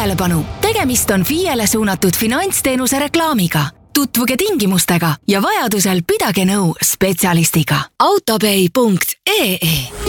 tähelepanu! Tegemist on FIE-le suunatud finantsteenuse reklaamiga. Tutvuge tingimustega ja vajadusel pidage nõu spetsialistiga. autopay.ee